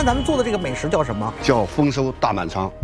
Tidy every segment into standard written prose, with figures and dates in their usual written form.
天咱们做的这个美食叫什么？ 叫丰收大满仓。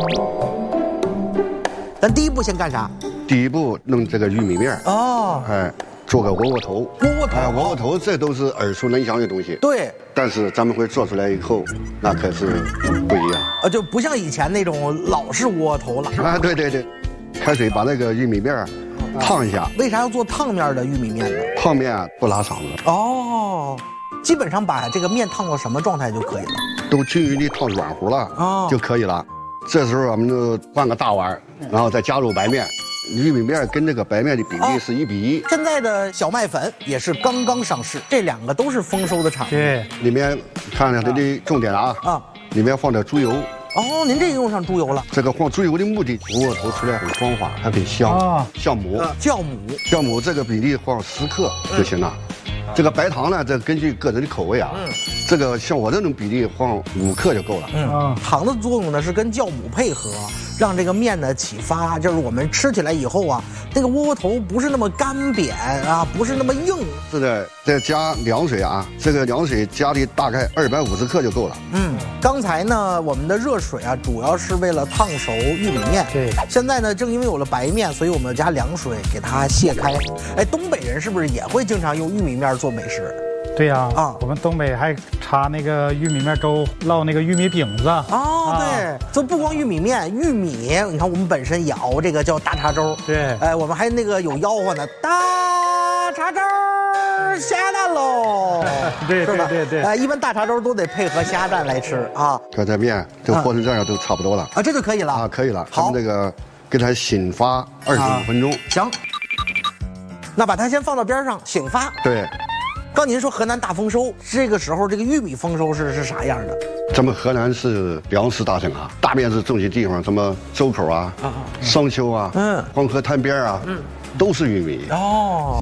咱第一步先干啥？ 第一步弄这个玉米面哦， 哎，做个窝窝头。 窝窝头， 哎，窝窝头这都是耳熟能详的东西。 对。 但是咱们会做出来以后，那可是不一样。 就不像以前那种老式窝窝头了。 啊，对对对，开水把那个玉米面烫一下。 为啥要做烫面的玉米面呢？ 烫面啊不拉嗓子。 哦，基本上把这个面烫到什么状态就可以了？ 都均匀的烫软乎了就可以了。这时候我们就换个大碗，然后再加入白面。玉米面跟这个白面的比例是1比1。 现在的小麦粉也是刚刚上市，这两个都是丰收的产物。 对， 里面看看它的重点了啊，里面放点猪油。 哦，您这个用上猪油了。 这个放猪油的目的，窝窝头出来很光滑，还很香。酵母，酵母这个比例放10克就行了。这个白糖呢，这根据个人的口味啊，这个像我这种比例放5克就够了。 糖的作用呢是跟酵母配合，让这个面呢启发，就是我们吃起来以后啊，那个窝窝头不是那么干扁啊，不是那么硬。 是的，再加凉水啊，这个凉水加的大概250克就够了。 刚才呢我们的热水啊，主要是为了烫熟玉米面。 对， 现在呢正因为有了白面，所以我们要加凉水给它卸开。哎，东北人是不是也会经常用玉米面做美食？ 对呀，我们东北还插那个玉米面粥，烙那个玉米饼子。 对，就不光玉米面，玉米，你看我们本身也熬这个叫大碴粥。 对， 哎，我们还那个有吆喝呢，大碴粥下蛋喽。 对对对对， 哎，一般大碴粥都得配合虾蛋来吃啊。 看这面就和成这样都差不多了啊，这就可以了啊，可以了。 好， 咱们这个给它醒发25分钟。 行，那把它先放到边上醒发。 对。 刚您说河南大丰收，这个时候这个玉米丰收是啥样的？ 咱们河南是粮食大省啊，大面积种植地方，什么周口啊、商丘啊、黄河滩边啊，都是玉米。 哦。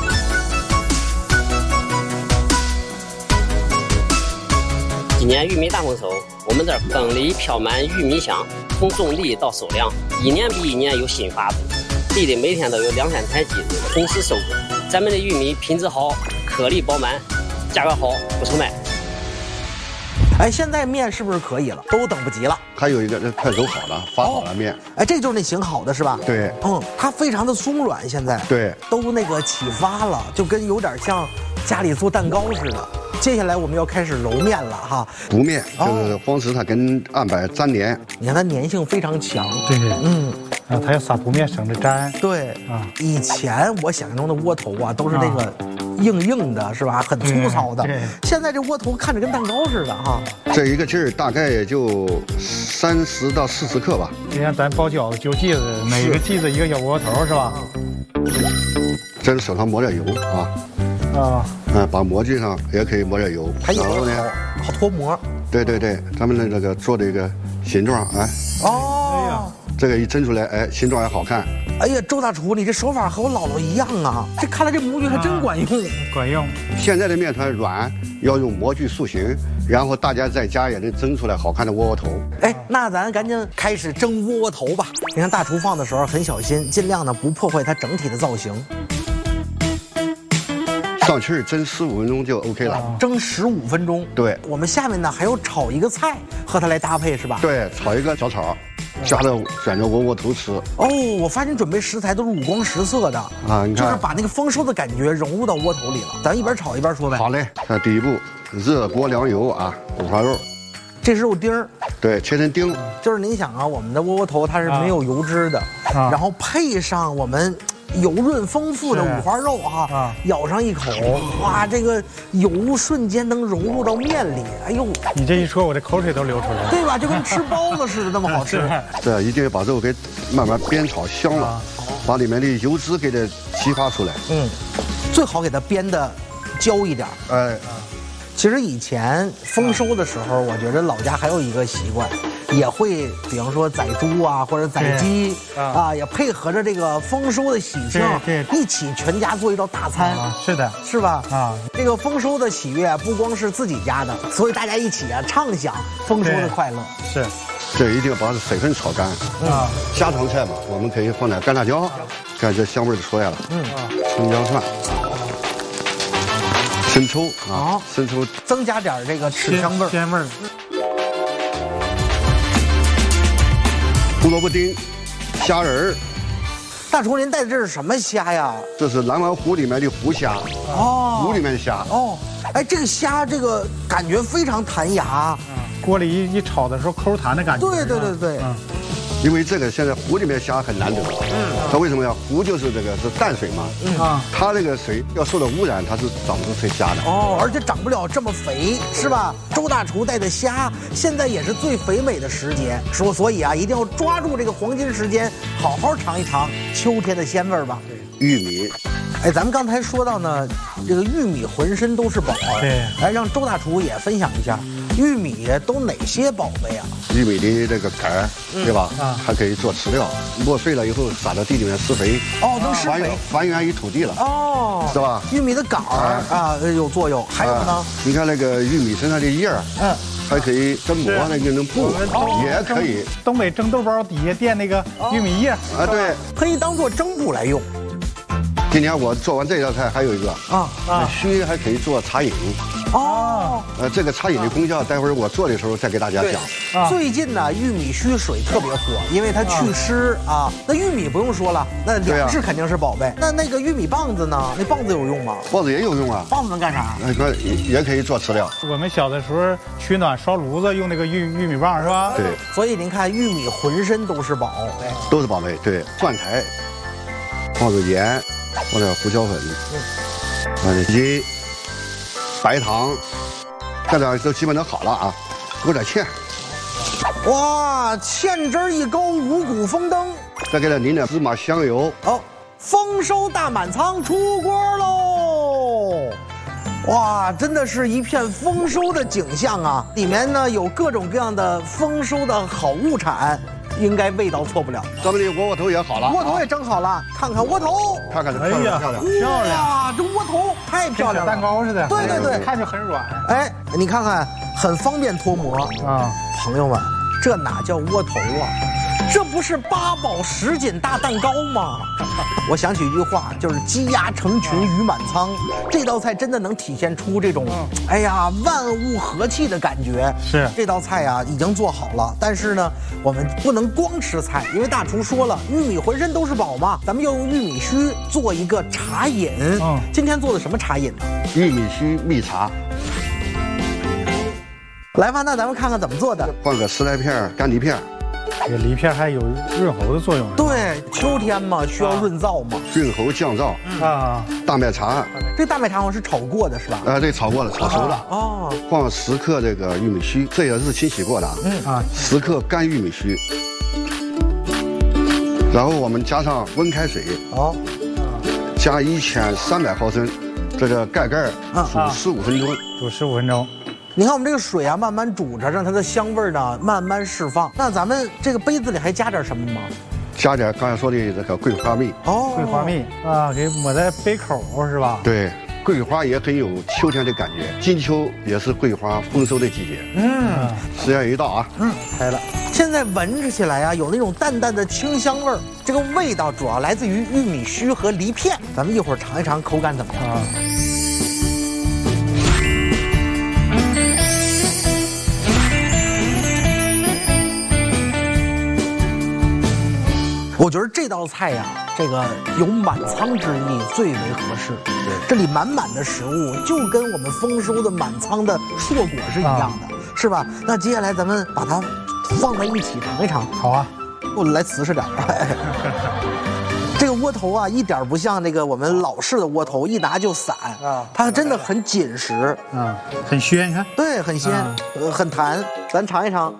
今年玉米大丰收，我们这儿棚里飘满玉米香，从种粒到收粮，一年比一年有新发布，地里每天都有2-3台机子同时收割。咱们的玉米品质好，颗粒饱满，价格好，不愁卖。 哎，现在面是不是可以了？都等不及了。 还有一个快手好了，发好了面。 哎，这就是那醒好的是吧？ 对。 它非常的松软，现在。 对。 都那个起发了，就跟有点像家里做蛋糕似的。接下来我们要开始揉面了哈。 揉面就是方式，它跟案板粘黏。 你看它粘性非常强。 对。它要撒铺面省着粘。 对以前我想象中的窝头啊，都是那个硬硬的，是吧？很粗糙的。现在这窝头看着跟蛋糕似的哈。 这一个劲儿大概也就30到40克吧。 就像咱包饺子揪剂子，每个剂子一个小窝头是吧？ 这手上抹点油啊。把模具上也可以抹点油。 还有呢，好脱模。 对对对，咱们的这个做的一个形状，哎。这个一蒸出来，哎，形状也好看。 哎呀，周大厨，你这手法和我姥姥一样啊！这看来这模具还真管用。 管用。 现在的面团软，要用模具塑形，然后大家在家也能蒸出来好看的窝窝头。 哎，那咱赶紧开始蒸窝窝头吧。你看大厨放的时候很小心，尽量呢不破坏它整体的造型。 上气蒸15分钟就 OK 了。 蒸15分钟。对。我们下面呢还要炒一个菜和它来搭配是吧？ 对，炒一个小炒。夹着卷着窝窝头吃哦！我发现准备食材都是五光十色的啊，你看， 就是把那个丰收的感觉融入到窝头里了。咱一边炒一边说呗。 好嘞，看第一步，热锅凉油啊，五花肉， 这是肉丁儿， 对，切成丁。 就是您想啊，我们的窝窝头它是没有油脂的，然后配上我们油润丰富的五花肉哈，咬上一口，哇，这个油瞬间能融入到面里，哎呦！ 你这一说，我这口水都流出来了， 对吧？就跟吃包子似的，那么好吃。 这一定要把肉给慢慢煸炒香了，把里面的油脂给它激发出来。 最好给它煸的焦一点。其实以前丰收的时候，我觉得老家还有一个习惯。也会，比方说宰猪啊，或者宰鸡啊，也配合着这个丰收的喜庆，一起全家做一道大餐。 是的， 是吧？这个丰收的喜悦不光是自己家的，所以大家一起啊畅享丰收的快乐。 是， 这一定要把水分炒干。家常菜嘛，我们可以放点干辣椒，看这香味就出来了。葱姜蒜。生抽啊，生抽增加点这个吃香味儿。 鲜味儿。 胡萝卜丁、虾仁儿。 大厨，您带的这是什么虾呀？ 这是南湾湖里面的湖虾，湖里面的虾。 哎，这个虾这个感觉非常弹牙， 锅里一炒的时候抠弹的感觉。 对。 因为这个现在湖里面虾很难得，它为什么呀？湖就是这个是淡水嘛，它这个水要受到污染，它是长不出这虾的。 而且长不了这么肥，是吧？周大厨带的虾现在也是最肥美的时节，所以啊，一定要抓住这个黄金时间，好好尝一尝秋天的鲜味吧。 玉米， 哎，咱们刚才说到呢，这个玉米浑身都是宝。 对， 来让周大厨也分享一下，玉米都哪些宝贝啊？ 玉米的这个杆儿，对吧？还可以做饲料，磨碎了以后撒到地里面施肥。 能施肥， 还原于土地了。是吧？ 玉米的杆儿有作用，还有呢？ 你看那个玉米身上的叶儿，还可以蒸馍那个能布，也可以。 东北蒸豆包底下垫那个玉米叶对， 可以当做蒸布来用。 今天我做完这道菜，还有一个须还可以做茶饮。这个茶饮的功效，待会儿我做的时候再给大家讲。 最近呢，玉米须水特别火，因为它去湿啊。那玉米不用说了，那粮食肯定是宝贝。那个玉米棒子呢？那棒子有用吗？ 棒子也有用啊。 棒子能干啥？ 也可以做饲料。 我们小的时候取暖烧炉子用那个玉米棒是吧？ 对。 所以您看，玉米浑身都是宝， 都是宝贝。对，蒜苔，放点盐，放点胡椒粉，放点鸡。白糖，这点都基本都好了啊，勾点芡。 哇，芡汁一勾，五谷丰登。 再给它淋点芝麻香油。 丰收大满仓出锅喽！哇，真的是一片丰收的景象啊！里面呢有各种各样的丰收的好物产。应该味道错不了。 咱们的窝头也好了， 窝头也蒸好了，看看窝头， 看看这漂亮漂亮漂亮！ 哇，这窝头太漂亮了， 蛋糕似的。 对， 看着很软。 哎，你看看，很方便脱模啊。朋友们，这哪叫窝头啊？这不是8宝10锦大蛋糕吗？我想起一句话，就是鸡鸭成群鱼满仓。这道菜真的能体现出这种，哎呀，万物和气的感觉。 是这道菜啊，已经做好了，但是呢，我们不能光吃菜，因为大厨说了，玉米浑身都是宝嘛，咱们要用玉米须做一个茶饮。今天做的什么茶饮呢？ 玉米须蜜茶。 来吧，那咱们看看怎么做的。 放个10来片干梨片。 这个梨片还有润喉的作用。 对，秋天嘛，需要润燥嘛。 润喉降燥大麦茶， 这大麦茶好像是炒过的是吧？ 对，炒过了，炒熟了。放10克这个玉米须，这也是清洗过的。10克干玉米须。然后我们加上温开水。加1300毫升，这个盖煮15分钟。 煮15分钟。 你看我们这个水啊，慢慢煮着，让它的香味呢慢慢释放。那咱们这个杯子里还加点什么吗？ 加点刚才说的这个桂花蜜。 桂花蜜啊，给抹在杯口是吧？ 对，桂花也很有秋天的感觉。金秋也是桂花丰收的季节。时间一到啊， 开了。 现在闻起来啊，有那种淡淡的清香味儿。这个味道主要来自于玉米须和梨片。咱们一会儿尝一尝口感怎么样？我觉得这道菜呀，这个有满仓之意最为合适。这里满满的食物，就跟我们丰收的满仓的硕果是一样的，是吧？那接下来咱们把它放在一起尝一尝。 好啊， 我来瓷实点。这个窝头啊，一点不像那个我们老式的窝头，一拿就散它真的很紧实很鲜，你看。 对，很鲜，很弹。咱尝一尝。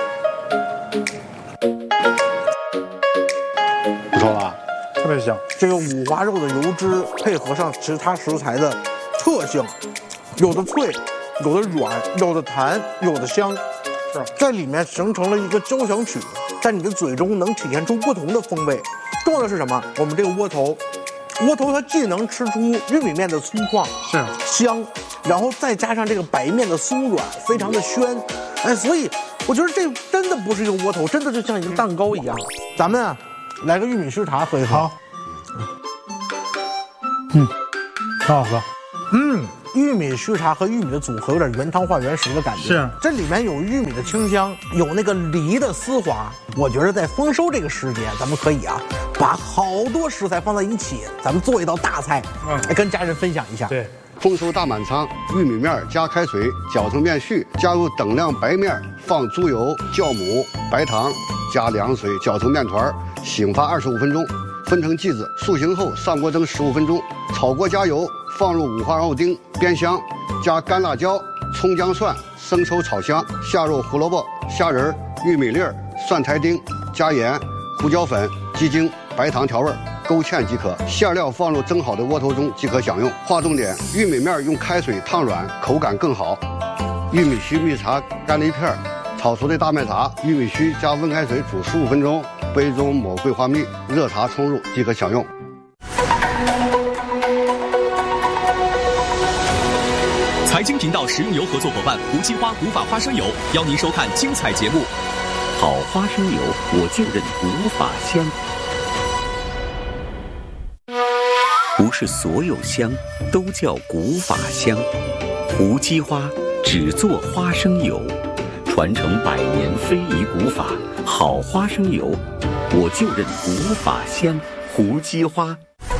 不错吧？ 特别香。 这个五花肉的油脂配合上其他食材的特性，有的脆，有的软，有的弹，有的香，在里面形成了一个交响曲，在你的嘴中能体现出不同的风味。重要的是什么？我们这个窝头它既能吃出玉米面的粗犷香，然后再加上这个白面的松软，非常的鲜。哎，所以我觉得这真的不是一个窝头，真的就像一个蛋糕一样。咱们来个玉米须茶喝一喝。 好，很好喝。 玉米须茶和玉米的组合有点原汤化原食的感觉。 是， 这里面有玉米的清香，有那个梨的丝滑。我觉得在丰收这个时节，咱们可以啊，把好多食材放在一起，咱们做一道大菜，来跟家人分享一下。 对。 丰收大满仓，玉米面加开水，搅成面絮，加入等量白面，放猪油、酵母、白糖，加凉水搅成面团，醒发25分钟，分成剂子，塑形后上锅蒸15分钟，炒锅加油，放入五花肉丁煸香，加干辣椒、葱姜蒜、生抽炒香，下入胡萝卜、虾仁、玉米粒、蒜苔丁，加盐、胡椒粉、鸡精、白糖调味。勾芡即可，馅料放入蒸好的窝头中即可享用。划重点：玉米面用开水烫软，口感更好。玉米须蜜茶干了一片，炒熟的大麦茶，玉米须加温开水煮15分钟，杯中抹桂花蜜，热茶冲入即可享用。 财经频道食用油合作伙伴无机花古法花生油邀您收看精彩节目。 好花生油，我就认古法香。不是所有香都叫古法香，无机花只做花生油，传承100年非遗古法，好花生油，我就认古法香，无机花。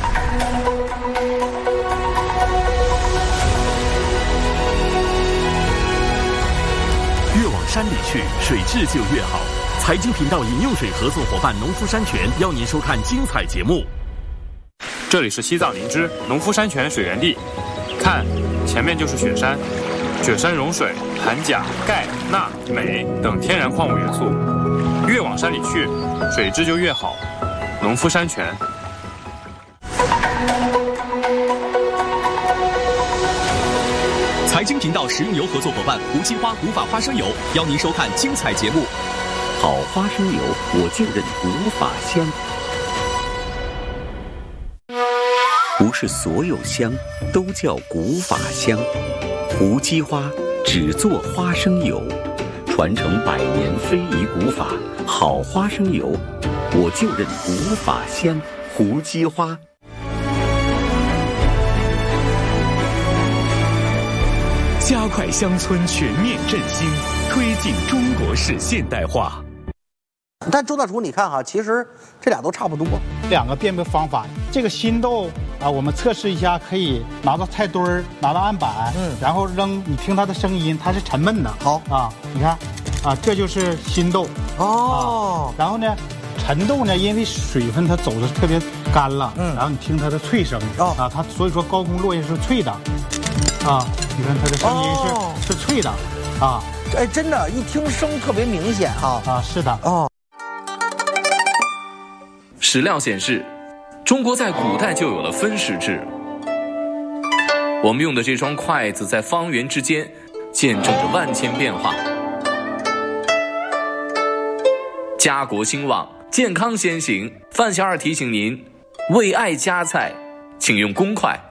越往山里去，水质就越好。财经频道饮用水合作伙伴农夫山泉邀您收看精彩节目。 这里是西藏林芝农夫山泉水源地，看，前面就是雪山，雪山融水含钾、钙、钠、镁等天然矿物元素，越往山里去，水质就越好。农夫山泉。 财经频道食用油合作伙伴无机花古法花生油邀您收看精彩节目。 好花生油，我就认古法香。不是所有香都叫古法香，无机花只做花生油，传承100年非遗古法，好花生油，我就认古法香，无机花。 加快乡村全面振兴，推进中国式现代化。 但周大厨，你看哈，其实这俩都差不多， 两个辨别方法。这个新豆啊，我们测试一下，可以拿到菜墩儿，拿到案板，然后扔，你听它的声音，它是沉闷的。 好啊，你看，啊，这就是新豆哦。然后呢，陈豆呢，因为水分它走的特别干了，然后你听它的脆声啊，它所以说高空落叶是脆的，啊，你看它的声音是脆的，啊， 哎，真的，一听声特别明显哈。 啊，是的，哦。 史料显示，中国在古代就有了分食制。我们用的这双筷子在方圆之间见证着万千变化。家国兴旺，健康先行。范小二提醒您，为爱夹菜，请用公筷。